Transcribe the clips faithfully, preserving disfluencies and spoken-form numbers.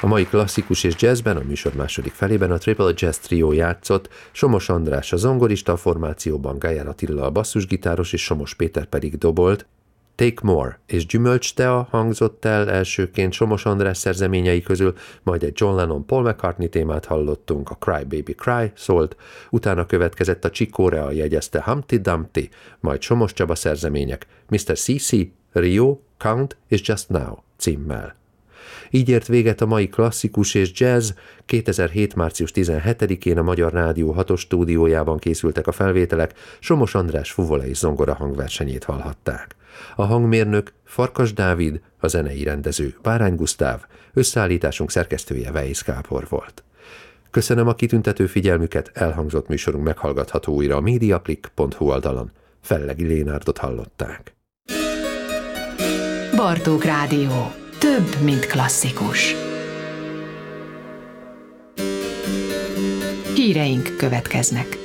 A mai klasszikus és jazzben, a műsor második felében a Triple Jazz Trio játszott, Somos András a zongorista a formációban, Gályár Attila a basszusgitáros és Somos Péter pedig dobolt. Take More és Gyümölcstea hangzott el elsőként Somos András szerzeményei közül, majd egy John Lennon Paul McCartney témát hallottunk, a Cry Baby Cry szólt, utána következett a Chick Corea jegyezte Humpty Dumpty, majd Somos Csaba szerzemények miszter cé cé, Rio, Count és Just Now címmel. Így ért véget a mai klasszikus és jazz. kétezer-hét. március tizenhetedikén a Magyar Rádió hatos stúdiójában készültek a felvételek, Somos András fuvola és zongora hangversenyét hallhatták. A hangmérnök Farkas Dávid, a zenei rendező Bárány Gusztáv, összeállításunk szerkesztője Weisz Gábor volt. Köszönöm a kitüntető figyelmüket, elhangzott műsorunk meghallgatható újra a mediaclick pont hu oldalon. Fellegi Lénárdot hallották. Bartók Rádió. Több, mint klasszikus. Híreink következnek.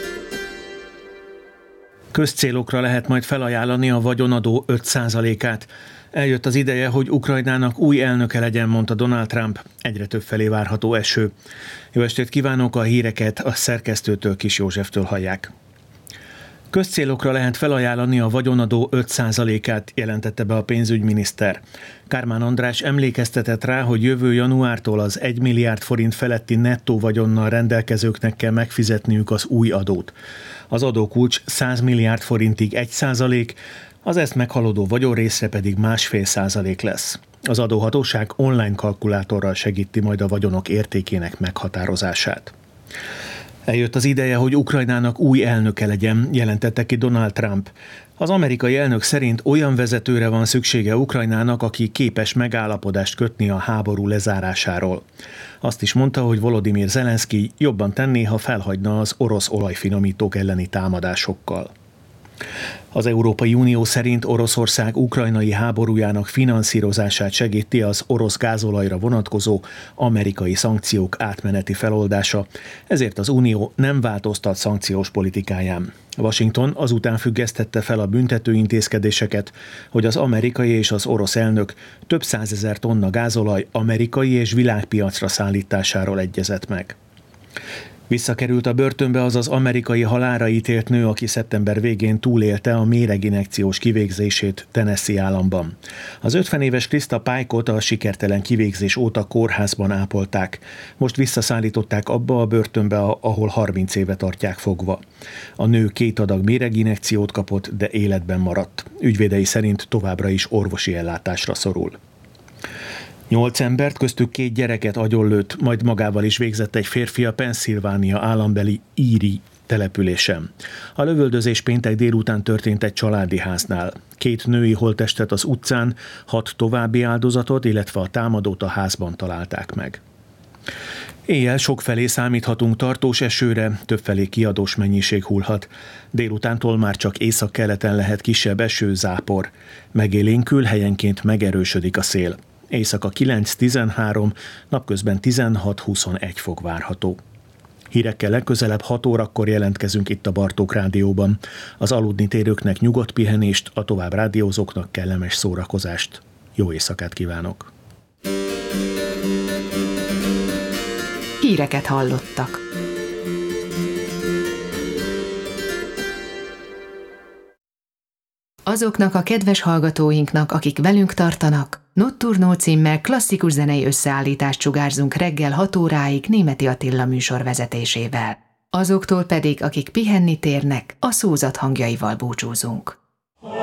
Közcélokra lehet majd felajánlani a vagyonadó öt százalékát. Eljött az ideje, hogy Ukrajnának új elnöke legyen, mondta Donald Trump. Egyre több felé várható eső. Jó estét kívánok, a híreket a szerkesztőtől, Kis Józseftől hallják. Közcélokra lehet felajánlani a vagyonadó öt százalékát, jelentette be a pénzügyminiszter. Kármán András emlékeztetett rá, hogy jövő januártól az egy milliárd forint feletti nettó vagyonnal rendelkezőknek kell megfizetniük az új adót. Az adókulcs száz milliárd forintig egy százalék, az ezt meghaladó vagyonrészre pedig másfél százalék lesz. Az adóhatóság online kalkulátorral segíti majd a vagyonok értékének meghatározását. Eljött az ideje, hogy Ukrajnának új elnöke legyen, jelentette ki Donald Trump. Az amerikai elnök szerint olyan vezetőre van szüksége Ukrajnának, aki képes megállapodást kötni a háború lezárásáról. Azt is mondta, hogy Volodymyr Zelenszky jobban tenné, ha felhagyna az orosz olajfinomítók elleni támadásokkal. Az Európai Unió szerint Oroszország ukrajnai háborújának finanszírozását segíti az orosz gázolajra vonatkozó amerikai szankciók átmeneti feloldása, ezért az Unió nem változtat szankciós politikáján. Washington azután függesztette fel a büntető intézkedéseket, hogy az amerikai és az orosz elnök több százezer tonna gázolaj amerikai és világpiacra szállításáról egyezett meg. Visszakerült a börtönbe az az amerikai halálra ítélt nő, aki szeptember végén túlélte a méreginjekciós kivégzését Tennessee államban. Az ötven éves Krista Pike-ot a sikertelen kivégzés óta kórházban ápolták. Most visszaszállították abba a börtönbe, ahol harminc éve tartják fogva. A nő két adag méreginjekciót kapott, de életben maradt. Ügyvédei szerint továbbra is orvosi ellátásra szorul. Nyolc embert, köztük két gyereket agyonlőtt, majd magával is végzett egy férfi a Pennsylvania állambeli Erie településen. A lövöldözés péntek délután történt egy családi háznál. Két női holttestet az utcán, hat további áldozatot, illetve a támadót a házban találták meg. Éjjel sokfelé számíthatunk tartós esőre, többfelé kiadós mennyiség hullhat. Délutántól már csak északkeleten lehet kisebb eső, zápor. Megélénkül, helyenként megerősödik a szél. Éjszaka kilenc-tizenhárom, napközben tizenhat-huszonegy fok várható. Hírekkel legközelebb hat órakor jelentkezünk itt a Bartók Rádióban. Az aludni térőknek nyugodt pihenést, a tovább rádiózóknak kellemes szórakozást. Jó éjszakát kívánok! Híreket hallottak. Azoknak a kedves hallgatóinknak, akik velünk tartanak, Notturno címmel klasszikus zenei összeállítást sugárzunk reggel hat óráig Németi Attila műsor vezetésével. Azoktól pedig, akik pihenni térnek, a szózat hangjaival búcsúzunk.